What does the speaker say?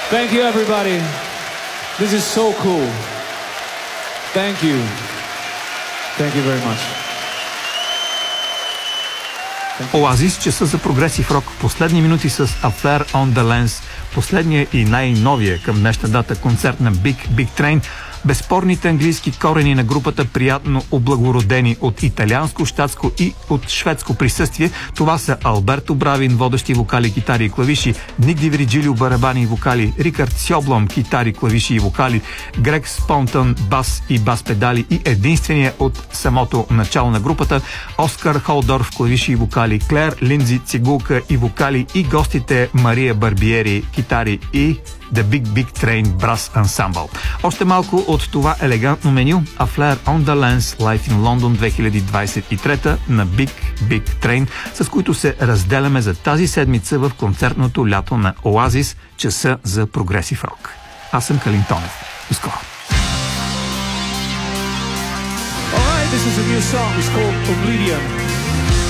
Thank you, everybody. This is so cool. Thank you. Thank you very much. Оазис, часа за прогресив рок. Последни минути с Affair on the Lens. Последния и най-новия към днешна дата концерт на Big Big Train. Безспорните английски корени на групата, приятно облагородени от италианско, щатско и от шведско присъствие. Това са Алберто Бравин, водещи вокали, китари и клавиши, Ник Ди Вирджилио, барабани и вокали, Рикард Сьоблом, китари, клавиши и вокали, Грег Спонтън, бас и бас педали и единствения от самото начало на групата Оскар Холдорф, клавиши и вокали, Клер Линдзи, цигулка и вокали и гостите Мария Барбиери, китари и The Big Big Train Brass Ensemble. Още малко от това елегантно меню. A Flare on the Lens Live in London 2023 на Big Big Train, с които се разделяме за тази седмица в концертното лято на Оазис, часа за прогресив рок. Аз съм Калин Тонев. До скоро! Alright, this is a new song. It's called Oblivion.